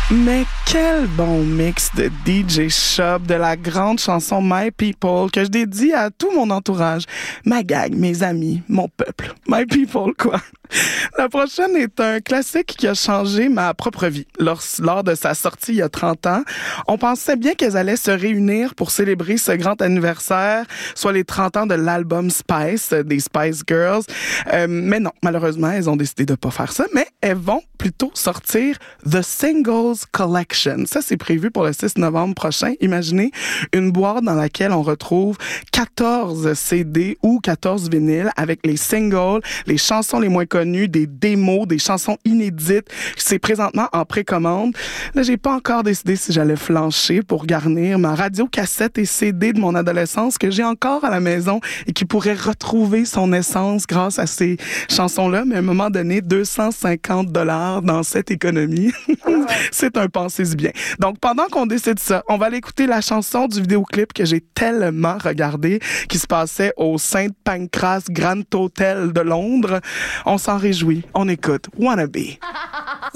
Mais quel bon mix de DJ Shop, de la grande chanson My People que je dédie à tout mon entourage, ma gang, mes amis, mon peuple. My People, quoi. La prochaine est un classique qui a changé ma propre vie. Lors de sa sortie il y a 30 ans, on pensait bien qu'elles allaient se réunir pour célébrer ce grand anniversaire, soit les 30 ans de l'album Spice, des Spice Girls. Mais non, malheureusement, elles ont décidé de pas faire ça, mais elles vont plutôt sortir The Singles Collection. Ça, c'est prévu pour le 6 novembre prochain. Imaginez une boîte dans laquelle on retrouve 14 CD ou 14 vinyles avec les singles, les chansons les moins connues, des démos, des chansons inédites. C'est présentement en précommande. Là, j'ai pas encore décidé si j'allais flancher pour garnir ma radio cassette et CD de mon adolescence que j'ai encore à la maison et qui pourrait retrouver son essence grâce à ces chansons-là. Mais à un moment donné, 250 $ dans cette économie. C'est un pensez-y bien. Donc, pendant qu'on décide ça, on va aller écouter la chanson du vidéoclip que j'ai tellement regardé, qui se passait au Saint Pancras Grand Hotel de Londres. On s'en réjouit. On écoute Wannabe.